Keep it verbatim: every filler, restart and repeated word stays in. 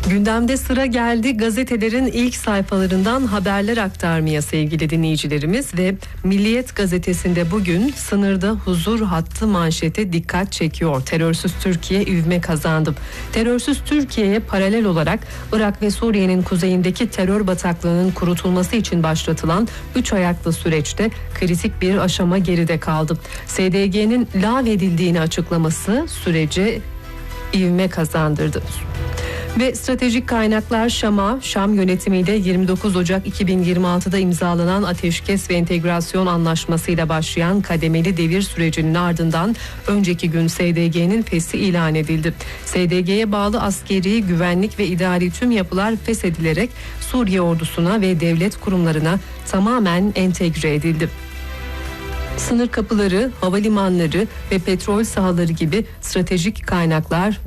Gündemde sıra geldi gazetelerin ilk sayfalarından haberler aktarmaya sevgili dinleyicilerimiz ve Milliyet gazetesinde bugün sınırda huzur hattı manşeti dikkat çekiyor. Terörsüz Türkiye ivme kazandı. Terörsüz Türkiye'ye paralel olarak Irak ve Suriye'nin kuzeyindeki terör bataklığının kurutulması için başlatılan üç ayaklı süreçte kritik bir aşama geride kaldı. S D G'nin lağvedildiğini açıklaması sürece ivme kazandırdı. Ve stratejik kaynaklar Şam'a, Şam yönetimiyle yirmi dokuz Ocak iki bin yirmi altıda imzalanan ateşkes ve entegrasyon anlaşmasıyla başlayan kademeli devir sürecinin ardından önceki gün S D G'nin feshi ilan edildi. S D G'ye bağlı askeri, güvenlik ve idari tüm yapılar feshedilerek Suriye ordusuna ve devlet kurumlarına tamamen entegre edildi. Sınır kapıları, havalimanları ve petrol sahaları gibi stratejik kaynaklar